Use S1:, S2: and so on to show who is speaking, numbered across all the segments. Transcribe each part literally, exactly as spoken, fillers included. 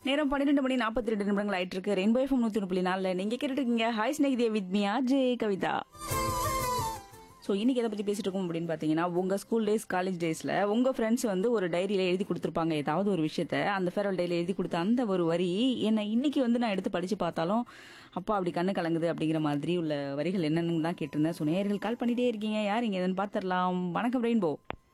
S1: நேரம் பன்னிரண்டு மணி நாற்பத்தி ரெண்டு நிமிடங்கள் ஆயிட்டு இருக்கு. ரெயின்போ எஃப்எம் நூத்தி ஒன்று புள்ளி நாலுல நீங்க கேட்டுட்டு இருக்கீங்க hi ஸ்நேகிதே with me RJ Kavitha. So இன்னைக்கு எதை பத்தி பேசிட்டு இருக்கோம் அப்படின்னு பாத்தீங்கன்னா, உங்க ஸ்கூல் டேஸ் காலேஜ் டேஸ்ல உங்க ஃப்ரெண்ட்ஸ் வந்து ஒரு டைரியில எழுதி கொடுத்துருப்பாங்க ஏதாவது ஒரு விஷயத்த. அந்த ஃபேர்வெல் டைரியில எழுதி கொடுத்த அந்த ஒரு வரி என்ன இன்னைக்கு வந்து நான் எடுத்து படிச்சு பார்த்தாலும் அப்பா அப்படி கண்ணு கலங்குது அப்படிங்கிற மாதிரி உள்ள வரிகள் என்னன்னு தான் கேட்டிருந்தேன். ஸோ நேயர்கள் கால் பண்ணிட்டே இருக்கீங்க, யார் இங்க எதுன்னு பாத்திரலாம். வணக்கம் ரெயின்போ.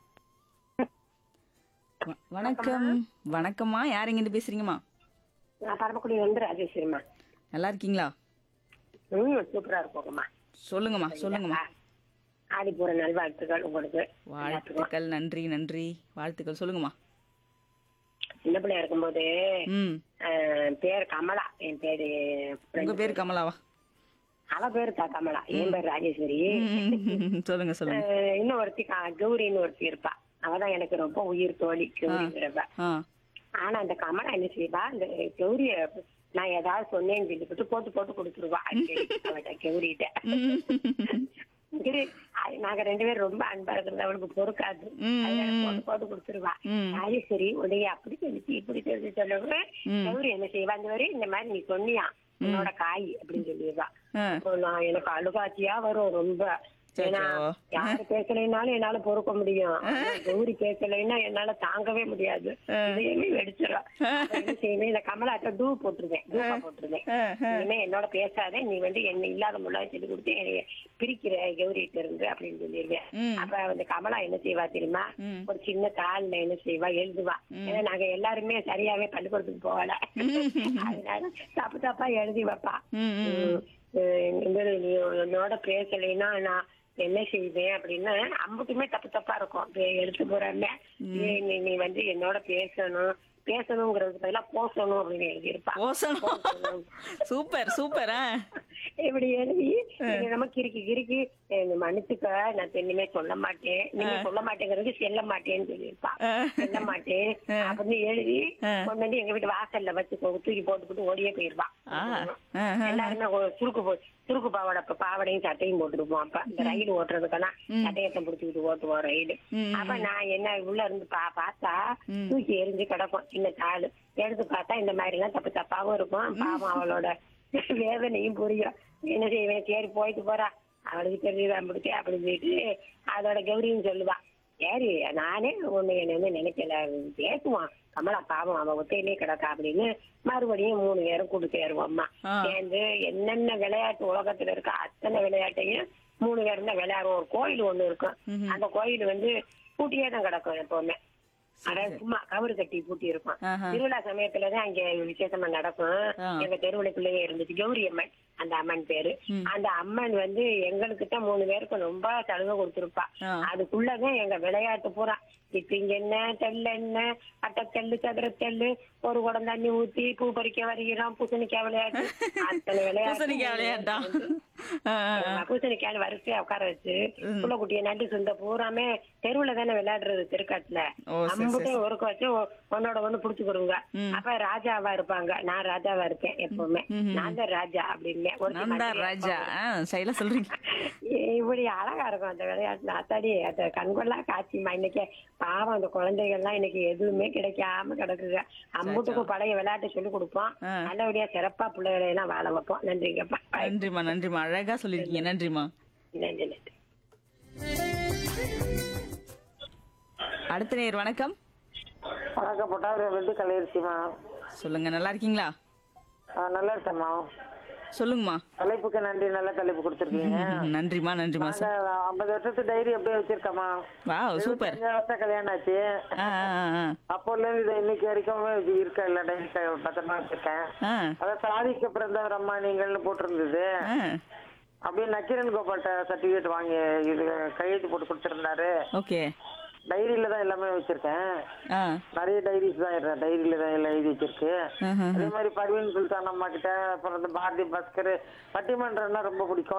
S1: வ- வணக்கம் வணக்கம்மா, யார் இங்க இருந்து பேசுறீங்கம்மா?
S2: நான் பரமக்குடி வந்து ராஜேஸ்வரிமா.
S1: நல்லா இருக்கீங்களா?
S2: ம் சூப்பரா இருக்குங்கம்மா.
S1: சொல்லுங்கம்மா சொல்லுங்கம்மா.
S2: ஆடிப்பூர நல்வாழ்த்துக்கள் உங்களுக்கு.
S1: வாழ்த்துக்கள், நன்றி நன்றி, வாழ்த்துக்கள். சொல்லுங்கம்மா.
S2: சின்ன பிள்ளையா இருக்கும்போது
S1: ம்
S2: ஆஹ், பேர் கமலா. என் பேரு
S1: உங்க பேரு கமலாவா?
S2: அவ பேரு தான் கமலா, என் பேர் ராஜேஸ்வரி.
S1: ம், சொல்லுங்க சொல்லுங்க.
S2: ஆஹ், இன்னும் ஒருத்தி கா- கௌரின்னு ஒருத்தி இருப்பா. அவதான் எனக்கு ரொம்ப உயிர் தோழி கௌரிங்கிறவ.
S1: ஆ
S2: ஆனா அந்த கமலா என்ன செய்வா, இந்த கௌரிய நான் ஏதாவது சொன்னேன்னு சொல்லிட்டு போட்டு போட்டு கொடுத்துருவா அடிக்கடி அவட்ட கௌரிட்ட. சரி, அது நாங்க ரெண்டு பேரும் ரொம்ப அன்பா இருக்கிறது அவளுக்கு பொறுக்காது. அதனால போட்டு போட்டு கொடுத்துருவா. அது சரி, உடைய அப்படி சொல்லிச்சு இப்படி சொல்லி சொல்லுவேன். கௌரி என்ன செய்வா, இந்த மாதிரி இந்த மாதிரி நீ சொன்னியா உன்னோட காய் அப்படின்னு சொல்லிடுவா.
S1: ஆ.
S2: அப்போ நான் எனக்கு அழுகாட்சியா வரும் ரொம்ப. ஏன்னா யாரு பேசலைன்னாலும் என்னால பொறுக்க முடியும். ஆனா கௌரி பேசலைன்னா என்னால தாங்கவே முடியாது. இதையுமே வெடிச்சிடும். என்ன செய்வேன், இந்த கமலாட்ட டூ போட்டுருவேன், டூப்பா போட்டுருவேன். இனிமே என்னோட பேசாத, நீ வந்து என்ன இல்லாத முள்ளா சொல்லி கொடுத்து என்னைய பிரிக்கிற கௌரிட்ட இருந்து அப்படின்னு சொல்லிடுவேன். அப்ப அந்த கமலா என்ன செய்வா தெரியுமா, ஒரு சின்ன தாள்ல என்ன செய்வா எழுதுவா. ஏன்னா நாங்க எல்லாருமே சரியாவே பள்ளிக்கூடத்துக்கு போகல, அதனால தப்பு தப்பா எழுதி வைப்பா. நீ என்னோட பேசலைன்னா நான் என்ன செய்வேன் அப்படின்னு அம்புக்குமே தப்பு தப்பா இருக்கும். எடுத்து போறாம நீ நீ வந்து என்னோட பேசணும், பேசணுங்கிறதுக்கு பதிலா போசணும் அப்படின்னு எழுதியிருப்பா.
S1: ஓசனம். Super super.
S2: இப்படி எழுதி நம்ம கிறுக்கி கிறுக்கி மன்னிச்சுக்க, நான் இனிமே சொல்ல மாட்டேன், நீங்க சொல்ல மாட்டேங்கிறது செல்ல மாட்டேன்னு சொல்லியிருப்பா. செல்ல மாட்டேன் அப்படின்னு எழுதி கொண்டு வந்து எங்க வீட்டு வாசல்ல வச்சு தூக்கி போட்டுக்கிட்டு ஓடியே போயிருவா. எல்லாருமே சுருக்கு போ சுருக்கு பாவாடை பாவாடையும் சட்டையும் போட்டுருப்போம். அப்ப இந்த ரயில் ஓட்டுறதுக்கெல்லாம் சட்டையத்தை பிடிச்சிக்கிட்டு ஓட்டுவோம் ரயில். அப்ப நான் என்ன உள்ள இருந்து பா பார்த்தா தூக்கி எரிஞ்சு கிடக்கும் சின்ன தாள். எடுத்து பார்த்தா இந்த மாதிரி எல்லாம் தப்பு தப்பாவும் இருக்கும். பாவம் அவளோட வேதனையும் புரியும். என்ன செய்வேன், சரி போயிட்டு போறா, அவளுக்கு தெரிஞ்சுதான் பிடிச்சேன் அப்படின்னு சொல்லிட்டு அதோட கௌரின்னு சொல்லுவா. சரி நானே ஒண்ணு என்ன வந்து நினைக்கல, பேசுவான் கமலா பாவம் அவன் ஒத்தையிலே கிடக்கா அப்படின்னு மறுபடியும் மூணு பேரும் கூட்டு சேருவோம்மா. சேர்ந்து என்னென்ன விளையாட்டு உலகத்துல இருக்க அத்தனை விளையாட்டையும் மூணு பேரும் தான் விளையாடுவோம். ஒரு கோயில் ஒண்ணு இருக்கும், அந்த கோயில் வந்து பூட்டியே தான் கிடக்கும் எப்பவுமே. அதாவது சும்மா கவரு கட்டி பூட்டி இருக்கும். திருவிழா சமயத்துலதான் அங்க விசேஷமா நடக்கும். எங்க தெருவுக்குள்ளேயே இருந்துச்சு கௌரி அம்மன், அந்த அம்மன் பேரு. அந்த அம்மன் வந்து எங்களுக்கு தான் மூணு பேருக்கு ரொம்ப சலுகை கொடுத்துருப்பா. அதுக்குள்ளதான் எங்க விளையாட்டு பூரா திப்பிங்க என்ன தெல்ல என்ன அட்டத்தெல்லு சதுரத்தெல்லு ஒரு குடம் தண்ணி ஊத்தி பூ பறிக்க வருகிறோம், பூசணிக்காய் விளையாட்டு, அத்தனை விளையாட்டு. பூசணிக்காய் வரிசையா உட்கார வச்சு புள்ள குட்டிய நண்டு சுந்த பூராமே தெருவுல தானே விளையாடுறது தெருக்காட்டுல. அம்புட்டையும் ஒருக்க வச்சு ஒன்னோட ஒண்ணு புடிச்சுக்கிடுங்க. அப்ப ராஜாவா இருப்பாங்க, நான் ராஜாவா இருப்பேன் எப்பவுமே. நான் தான் ராஜா அப்படின்னு இப்படி அழகா இருக்கும் அந்த விளையாட்டுல. அத்தாடி அந்த கண்கொள்ளா காட்சிமா. இன்னைக்கு பாவம் அந்த குழந்தைகள் எல்லாம் இன்னைக்கு எதுவுமே கிடைக்காம கிடக்குங்க. அம்புட்டுக்கும் பழைய விளையாட்டு சொல்லி கொடுப்போம், நல்லபடியா சிறப்பா பிள்ளைகளை எல்லாம் வாழ வைப்போம். நன்றிங்கப்பா.
S1: நன்றிமா நன்றிமா, அழகா சொல்லிருக்கீங்க. நன்றிமா.
S2: நன்றி நன்றி.
S1: அடுத்த நேர் வணக்கம்.
S3: வணக்கம் போட்டா வெள்ளி கலையரிசிமா.
S1: சொல்லுங்க, நல்லா இருக்கீங்களா?
S3: நல்லா இருக்கேம்மா.
S1: சொல்லுங்கம்மா.
S3: தலைப்புக்கு நன்றி, நல்ல தலைப்பு கொடுத்துருக்கீங்க.
S1: நன்றிமா நன்றிமா.
S3: ஐம்பது வருஷத்து டைரி அப்படியே வச்சிருக்கேம்மா.
S1: Wow super.
S3: அஞ்சு வருஷம் கல்யாணம் ஆச்சு. அப்போல இருந்து இன்னைக்கு வரைக்கும் இருக்க எல்லா டைரி பத்திரமா வச்சிருக்கேன். அதான் சாதிக்க பிறந்தவர் அம்மா நீங்கள்னு போட்டிருந்தது. அப்படியே நக்கீரன் கோபால்கிட்ட சர்டிபிகேட் வாங்கி இது கையெழுத்து போட்டு கொடுத்துருந்தாரு.
S1: ஓகே.
S3: டைரியில தான் எல்லாமே வச்சிருக்கேன். நிறைய டைரிஸ் தான் டைரியில தான் எல்லாம் எழுதி வச்சிருக்கு. அதே மாதிரி பர்வீன் சுல்தான் அம்மா கிட்ட, அப்புறம் இந்த பாரதி பாஸ்கர் பட்டிமன்றம்னா ரொம்ப பிடிக்கும்.